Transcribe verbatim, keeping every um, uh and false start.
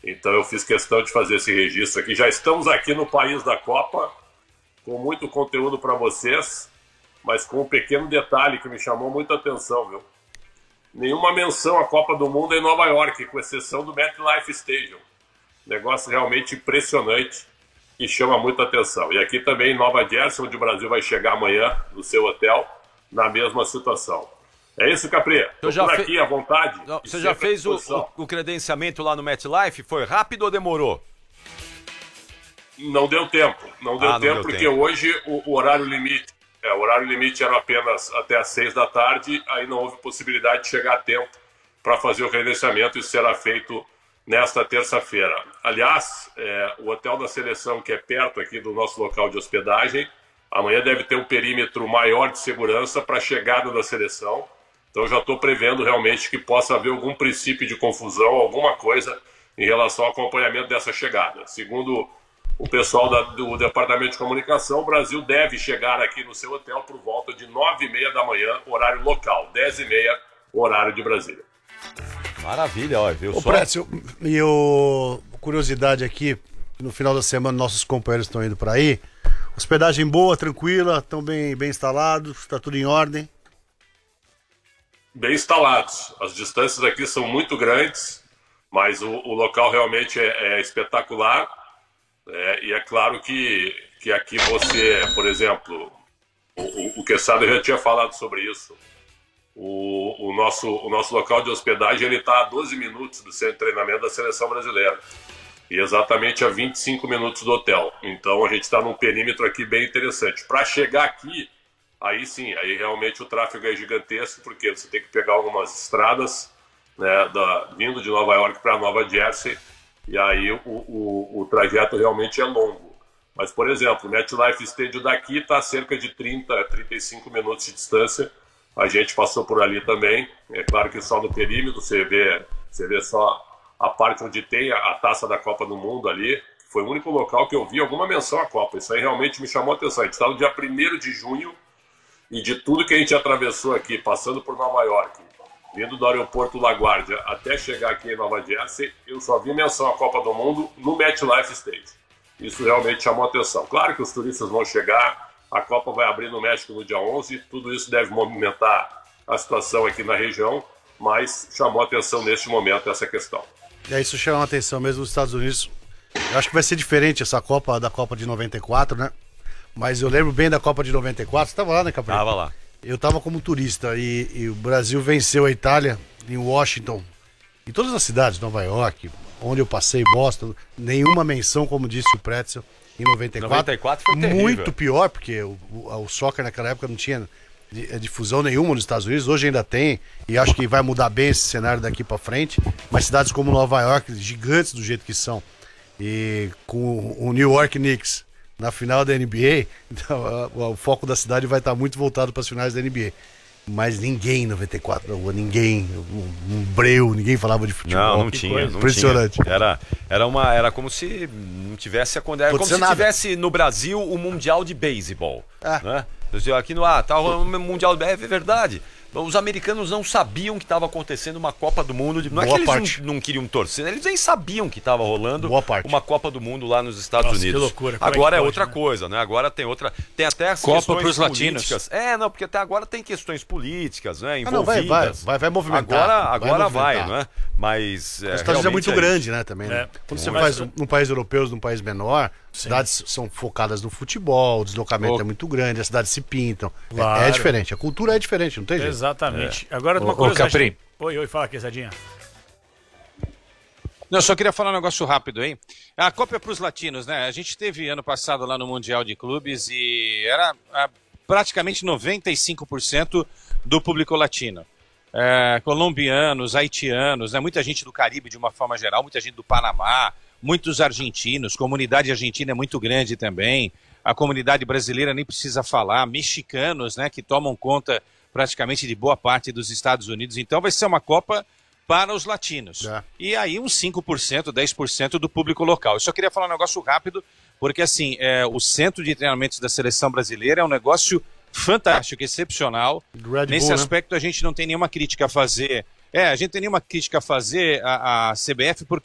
Então eu fiz questão de fazer esse registro aqui. Já estamos aqui no país da Copa, com muito conteúdo para vocês, mas com um pequeno detalhe que me chamou muita atenção, viu? Nenhuma menção à Copa do Mundo em Nova York, com exceção do MetLife Stadium. Negócio realmente impressionante e chama muita atenção. E aqui também em Nova Jersey, onde o Brasil vai chegar amanhã no seu hotel, na mesma situação. É isso, Capri. Estou por aqui fe... à vontade. Não, você já fez o, o, o credenciamento lá no MetLife? Foi rápido ou demorou? Não deu tempo. Não deu ah, tempo não deu porque tempo. hoje o, o horário limite é, o horário limite era apenas até às seis da tarde, aí não houve possibilidade de chegar a tempo para fazer o credenciamento. Isso será feito nesta terça-feira. Aliás, é, o hotel da seleção, que é perto aqui do nosso local de hospedagem, amanhã deve ter um perímetro maior de segurança para a chegada da seleção. Então já estou prevendo realmente que possa haver algum princípio de confusão, alguma coisa em relação ao acompanhamento dessa chegada. Segundo o pessoal da, do Departamento de Comunicação, o Brasil deve chegar aqui no seu hotel por volta de nove e meia da manhã, horário local, dez e meia, horário de Brasília. Maravilha, ó, viu Ô, só? Précio, e eu, curiosidade aqui, no final da semana nossos companheiros estão indo para aí, hospedagem boa, tranquila, estão bem, bem instalados, está tudo em ordem? Bem instalados. As distâncias aqui são muito grandes, mas o, o local realmente é, é espetacular. É, e é claro que, que aqui você, por exemplo, o, o, o Quesada já tinha falado sobre isso. O, o, nosso, o nosso local de hospedagem ele está a doze minutos do centro de treinamento da seleção brasileira. E exatamente a vinte e cinco minutos do hotel. Então a gente está num perímetro aqui bem interessante. Para chegar aqui, aí sim, aí realmente o tráfego é gigantesco, porque você tem que pegar algumas estradas, né, da, vindo de Nova York para Nova Jersey, e aí o, o, o trajeto realmente é longo. Mas, por exemplo, o MetLife Stadium daqui está a cerca de trinta, trinta e cinco minutos de distância. A gente passou por ali também. É claro que só no perímetro você vê, você vê só a parte onde tem a, a taça da Copa do Mundo ali. Foi o único local que eu vi alguma menção à Copa. Isso aí realmente me chamou a atenção. A gente está no dia primeiro de junho e de tudo que a gente atravessou aqui, passando por Nova York, vindo do aeroporto LaGuardia até chegar aqui em Nova Jersey, eu só vi menção à Copa do Mundo no MetLife Stadium. Isso realmente chamou a atenção. Claro que os turistas vão chegar, a Copa vai abrir no México no dia onze, tudo isso deve movimentar a situação aqui na região, mas chamou a atenção neste momento essa questão. É, isso chama a atenção mesmo nos Estados Unidos. Eu acho que vai ser diferente essa Copa da Copa de noventa e quatro, né? Mas eu lembro bem da Copa de noventa e quatro, você estava lá, né, Capri? Tava lá. Eu estava como turista e, e o Brasil venceu a Itália em Washington, em todas as cidades, Nova York, onde eu passei, Boston, nenhuma menção, como disse o Pretzel, em noventa e quatro. noventa e quatro foi terrível. Muito pior, porque o, o, o soccer naquela época não tinha difusão nenhuma nos Estados Unidos, hoje ainda tem, e acho que vai mudar bem esse cenário daqui para frente, mas cidades como Nova York, gigantes do jeito que são, e com o New York Knicks na final da N B A, então, o foco da cidade vai estar muito voltado para as finais da N B A. Mas ninguém em noventa e quatro, ninguém, um, um breu, ninguém falava de futebol. Não, não tinha. Não impressionante. Tinha. Era, era, uma, era como se não tivesse acontecido. Era como se nada. Tivesse no Brasil o Mundial de Beisebol. Ah. Né? Aqui no ah, tá rolando o Mundial de Beisebol, é verdade. Os americanos não sabiam que estava acontecendo uma Copa do Mundo. De... Não Boa é que parte. eles não, não queriam torcer, eles nem sabiam que estava rolando uma Copa do Mundo lá nos Estados Nossa, Unidos. Que loucura. Como agora é, é outra né? coisa, né? Agora tem outra. Tem até as Copa questões pros políticas. latinos. É, não, porque até agora tem questões políticas, né? Envolvidas. Ah, não, vai, vai, vai, vai movimentar. Agora, agora vai, vai, não é? Mas. É, Os Estados Unidos é muito é grande, né? Também. É. Né? Quando você Mas, faz mas... num país europeu, num país menor, Sim. cidades são focadas no futebol, o deslocamento Oh. é muito grande, as cidades se pintam. Claro. É, é diferente, a cultura é diferente, não tem jeito. Exatamente. É. Agora, uma Ô, coisa. ô, Capri. Oi, oi, fala, Quesadinha. Não, eu só queria falar um negócio rápido aí. A Copa é para os latinos, né? A gente teve ano passado lá no Mundial de Clubes e era a, praticamente noventa e cinco por cento do público latino. É, colombianos, haitianos, né? Muita gente do Caribe de uma forma geral, muita gente do Panamá, muitos argentinos, comunidade argentina é muito grande também, a comunidade brasileira nem precisa falar, mexicanos, né? Que tomam conta praticamente de boa parte dos Estados Unidos. Então vai ser uma Copa para os latinos. É. E aí uns cinco por cento, dez por cento do público local. Eu só queria falar um negócio rápido, porque assim, é, o centro de treinamentos da seleção brasileira é um negócio fantástico, excepcional. Red Nesse Bull, aspecto, né? A gente não tem nenhuma crítica a fazer. É, a gente não tem nenhuma crítica a fazer à C B F, porque